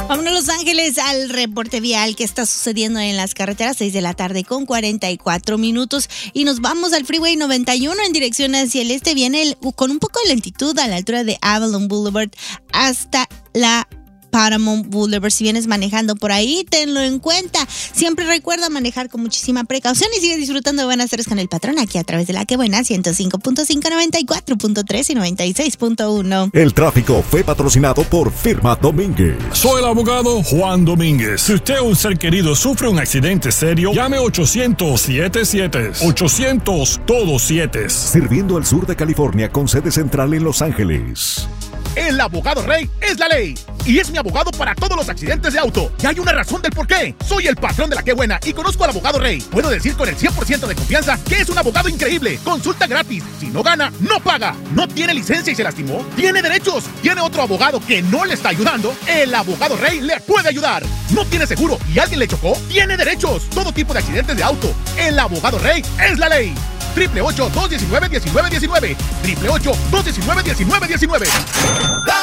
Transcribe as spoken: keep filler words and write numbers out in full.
Vámonos a Los Ángeles al reporte vial que está sucediendo en las carreteras, seis de la tarde con cuarenta y cuatro minutos. Y nos vamos al Freeway noventa y uno en dirección hacia el este. Viene el, con un poco de lentitud a la altura de Avalon Boulevard hasta la Paramount Boulevard. Si vienes manejando por ahí, tenlo en cuenta. Siempre recuerda manejar con muchísima precaución y sigue disfrutando de Buenas Tardes con el Patrón aquí a través de La Que Buena, ciento cinco punto cinco, noventa y cuatro punto tres y noventa y seis punto uno. El tráfico fue patrocinado por Firma Domínguez. Soy el abogado Juan Domínguez. Si usted o un ser querido sufre un accidente serio, llame ochocientos siete siete. ochocientos todos siete. Sirviendo al sur de California con sede central en Los Ángeles. El abogado Rey es la ley y es mi abogado para todos los accidentes de auto. Y hay una razón del por qué. Soy el patrón de La Que Buena y conozco al abogado Rey. Puedo decir con el cien por ciento de confianza que es un abogado increíble. Consulta gratis. Si no gana, no paga. No tiene licencia y se lastimó. Tiene derechos. Tiene otro abogado que no le está ayudando. El abogado Rey le puede ayudar. No tiene seguro y alguien le chocó. Tiene derechos. Todo tipo de accidentes de auto. El abogado Rey es la ley. Triple ocho, dos diecinueve, diecinueve diecinueve. Triple ocho, dos diecinueve, diecinueve diecinueve.